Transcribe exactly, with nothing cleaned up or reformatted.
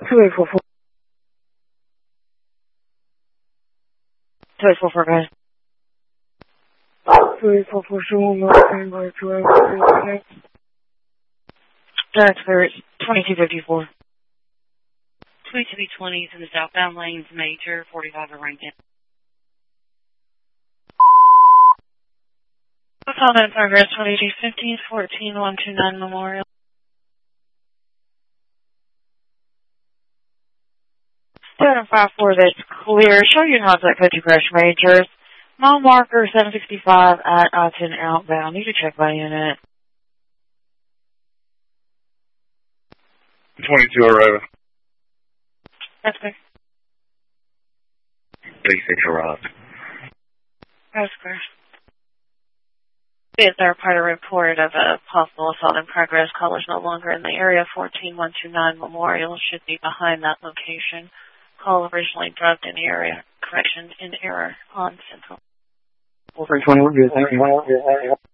two eight four four. two eight four four, guys. two eight four four, show one more thing by two eight four four. That's clear. It's twenty-two fifty-four. twenty-two twenties in the southbound lanes, major, forty-five to Rankin. What's on in progress, twenty-two fifteen, fourteen one two nine Memorial. seven five four, that's clear. Show you how that code to crash majors. Mile marker seven sixty-five at I ten outbound. Need to check by unit. twenty-two arriving. That's clear. thirty-six arrived. That's clear. Be a third party report of a possible assault in progress. Caller's no longer in the area. fourteen one two nine Memorial should be behind that location. Call originally drugged in the area. Correction in error on Central. four three twenty, we're good. Thank you.